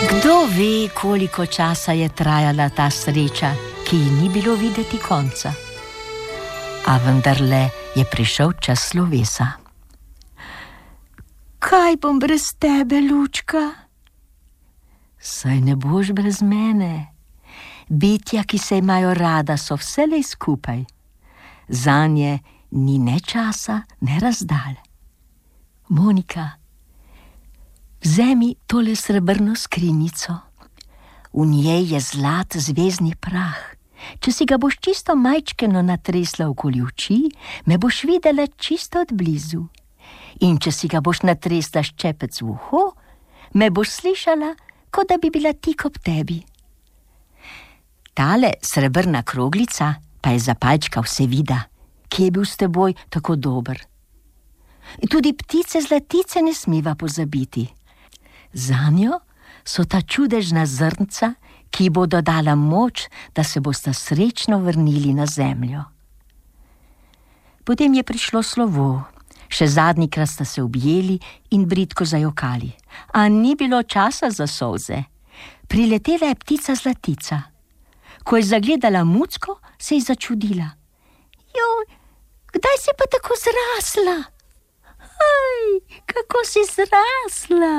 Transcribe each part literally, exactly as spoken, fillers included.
Kdo ve, koliko časa je trajala ta sreča, ki ji ni bilo videti konca. A vendarle je prišel čas slovesa. Kaj bom brez tebe, Lučka? Saj ne boš brez mene. Bitja, ki se imajo rada, so vselej skupaj. Zanje ni ne časa, ne razdalj. Monika, vzemi tole srebrno skrinjico. V njej je zlat zvezdni prah. Če si ga boš čisto majčkeno natresla okoli oči, me boš videla čisto od blizu. In če si ga boš natresla ščepec v uho, me boš slišala, kot da bi bila tik ob tebi. Tale srebrna kroglica pa je za palčka Vsevida, ki je bil s teboj tako dober. Tudi ptice zlatice ne smeva pozabiti. Zanjo so ta čudežna zrnca, ki bodo dala moč, da se bosta srečno vrnili na zemljo. Potem je prišlo slovo. Še zadnjikrat sta se objeli in bridko zajokali. A ni bilo časa za solze. Priletela je ptica zlatica. Ko je zagledala mucko, se je začudila. Joj, kdaj si pa tako zrasla? Aj, kako si zrasla?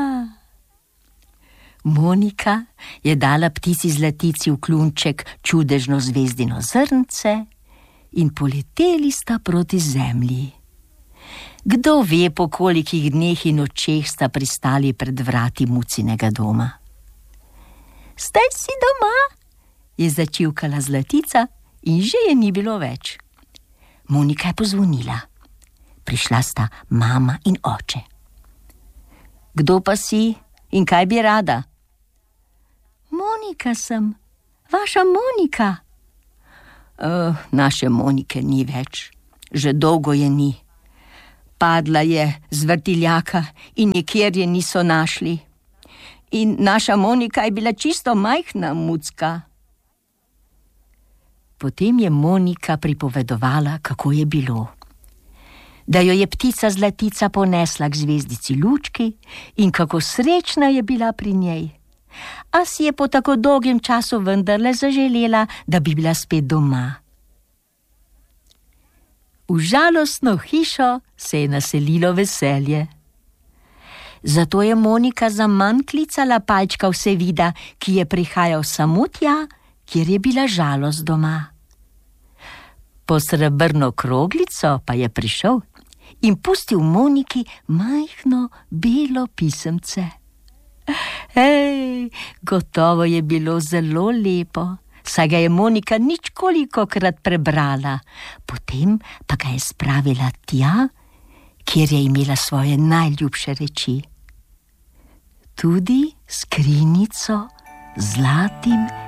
Monika je dala ptici zlatici v kljunček čudežno zvezdino zrnce in poleteli sta proti zemlji. Kdo ve, po kolikih dneh in nočeh sta pristali pred vrati mucinega doma. Zdaj si doma, je začivkala zlatica in že je ni bilo več. Monika je pozvonila. Prišla sta mama in oče. Kdo pa si in kaj bi rada? Monika sem, vaša Monika. Uh, naše Monike ni več, že dolgo je ni. Padla je z vrtiljaka in nikjer je niso našli. In naša Monika je bila čisto majhna mucka. Potem je Monika pripovedovala, kako je bilo. Da jo je ptica zlatica ponesla k zvezdici Lučki in kako srečna je bila pri njej. A si je po tako dolgem času vendarle zaželela, da bi bila spet doma. V žalostno hišo se je naselilo veselje. Zato je Monika zaman klicala palčka Vsevida, ki je prihajal samo tja, kjer je bila žalost doma. Po srebrno kroglico pa je prišel in pustil Moniki majhno belo pisemce. Ej, gotovo je bilo zelo lepo, saj ga je Monika ničkolikokrat prebrala, potem pa ga je spravila tja, kjer je imela svoje najljubše reči. Tudi skrinjico z zlatim